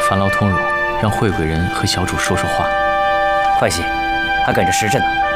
烦劳通融，让惠贵人和小主说说话。 会计，还赶着时辰呢。